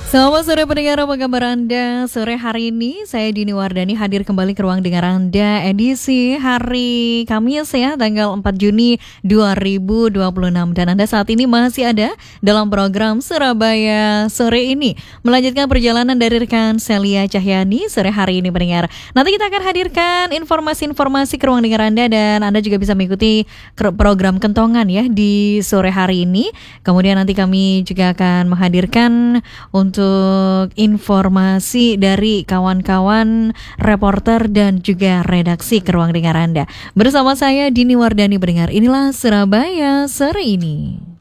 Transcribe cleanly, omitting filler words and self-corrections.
Selamat sore pendengar, apa kabar Anda? Sore hari ini saya Dini Wardani hadir kembali ke ruang dengar Anda edisi hari Kamis ya, tanggal 4 Juni 2026. Dan Anda saat ini masih ada dalam program Surabaya Sore ini, melanjutkan perjalanan dari rekan Celia Cahyani sore hari ini pendengar. Nanti kita akan hadirkan informasi-informasi ke ruang dengar Anda, dan Anda juga bisa mengikuti program Kentongan ya di sore hari ini. Kemudian nanti kami juga akan menghadirkan untuk informasi dari kawan-kawan reporter dan juga redaksi ke ruang dengar Anda. Bersama saya Dini Wardani pendengar, inilah Surabaya Sore ini.